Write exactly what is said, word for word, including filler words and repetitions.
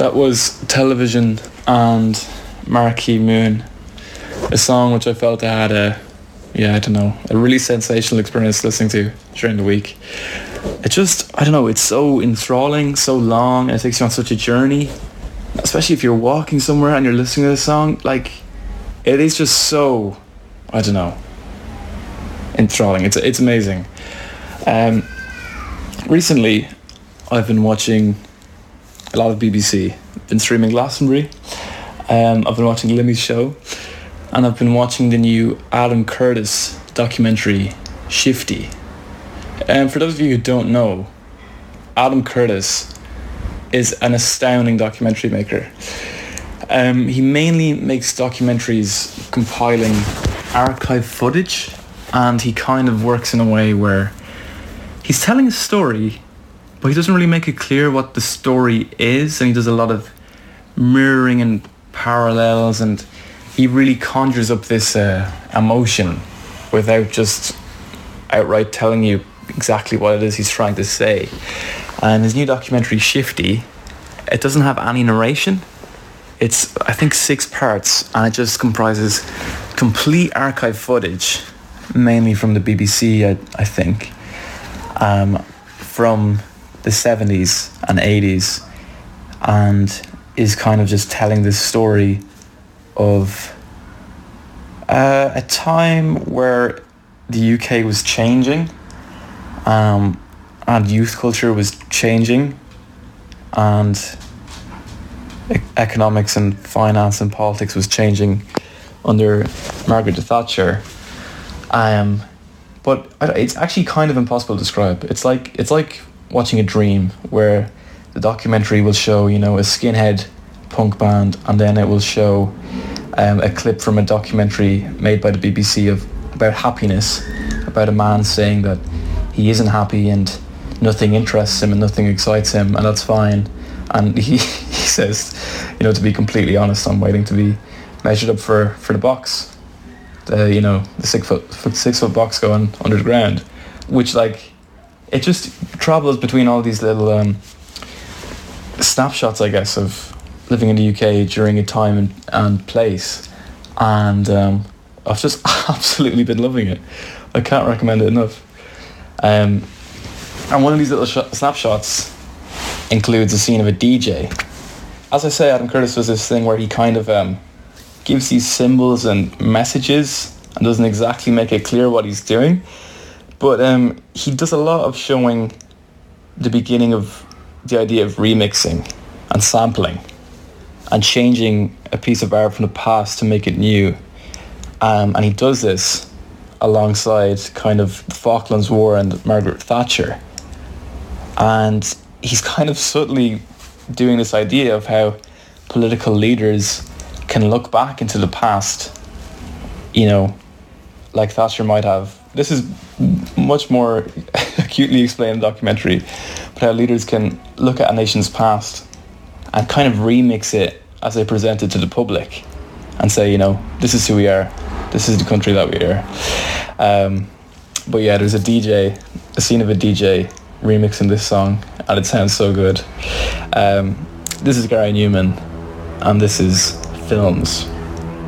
That was Television and Marquee Moon, a song which I felt I had a, yeah, I don't know, a really sensational experience listening to during the week. It just, I don't know, it's so enthralling, so long, and it takes you on such a journey, especially if you're walking somewhere and you're listening to this song. Like, it is just so, I don't know, enthralling. It's it's amazing. Um, recently, I've been watching a lot of B B C. I've been streaming Glastonbury. Um, I've been watching Limmy's show, and I've been watching the new Adam Curtis documentary, Shifty. And um, for those of you who don't know, Adam Curtis is an astounding documentary maker. Um, he mainly makes documentaries compiling archive footage, and he kind of works in a way where he's telling a story, but he doesn't really make it clear what the story is, and he does a lot of mirroring and parallels, and he really conjures up this uh, emotion without just outright telling you exactly what it is he's trying to say. And his new documentary, Shifty, it doesn't have any narration. It's, I think, six parts, and it just comprises complete archive footage, mainly from the B B C, I, I think, um, from the seventies and eighties, and is kind of just telling this story of uh, a time where the U K was changing, um, and youth culture was changing, and e- economics and finance and politics was changing under Margaret Thatcher. Um, but it's actually kind of impossible to describe. It's like it's like watching a dream where the documentary will show, you know, a skinhead punk band, and then it will show um, a clip from a documentary made by the B B C of about happiness, about a man saying that he isn't happy and nothing interests him and nothing excites him, and that's fine. And he, he says, you know, to be completely honest, I'm waiting to be measured up for, for the box, the, you know, the six foot six foot box going under the ground, which, like, it just travels between all these little um, snapshots, I guess, of living in the U K during a time and, and place, and um, I've just absolutely been loving it. I can't recommend it enough. Um, and one of these little sh- snapshots includes a scene of a D J. As I say, Adam Curtis does this thing where he kind of um, gives these symbols and messages and doesn't exactly make it clear what he's doing, but um, he does a lot of showing the beginning of the idea of remixing and sampling and changing a piece of art from the past to make it new. Um, and he does this alongside kind of the Falklands War and Margaret Thatcher. And he's kind of subtly doing this idea of how political leaders can look back into the past, you know, like Thatcher might have. This is much more acutely explained in the documentary, but how leaders can look at a nation's past and kind of remix it as they present it to the public and say, you know, this is who we are, this is the country that we are. Um, but yeah, there's a D J, a scene of a D J remixing this song, and it sounds so good. Um, this is Gary Newman, and this is Films.